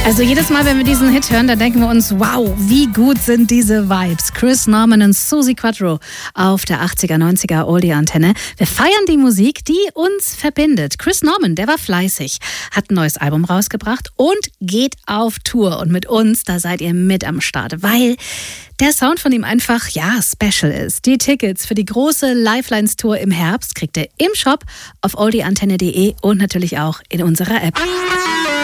Also jedes Mal, wenn wir diesen Hit hören, da denken wir uns, wow, wie gut sind diese Vibes. Chris Norman und Suzi Quatro auf der 80er, 90er Oldie-Antenne. Wir feiern die Musik, die uns verbindet. Chris Norman, der war fleißig, hat ein neues Album rausgebracht und geht auf Tour. Und mit uns, da seid ihr mit am Start, weil der Sound von ihm einfach, special ist. Die Tickets für die große Lifelines-Tour im Herbst kriegt ihr im Shop auf oldieantenne.de und natürlich auch in unserer App.